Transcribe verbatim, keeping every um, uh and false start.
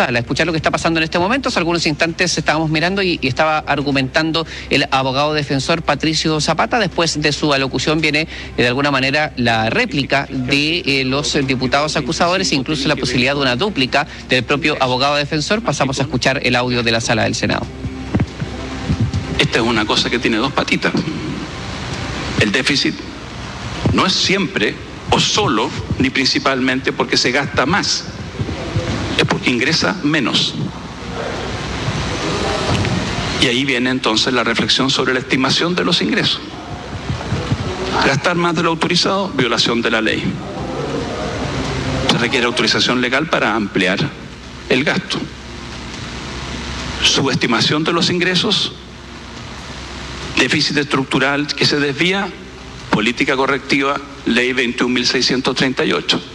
sala, escuchar lo que está pasando en este momento. Hace algunos instantes estábamos mirando y, y estaba argumentando el abogado defensor Patricio Zapata. Después de su alocución viene eh, de alguna manera la réplica de eh, los diputados acusadores, incluso la posibilidad de una dúplica del propio abogado defensor. Pasamos a escuchar el audio de la sala del Senado. Esta es una cosa que tiene dos patitas. El déficit no es siempre o solo ni principalmente porque se gasta más, es porque ingresa menos. Y ahí viene entonces la reflexión sobre la estimación de los ingresos. Gastar más de lo autorizado, violación de la ley. Se requiere autorización legal para ampliar el gasto. Subestimación de los ingresos, déficit estructural que se desvía, política correctiva, ley veintiún mil seiscientos treinta y ocho.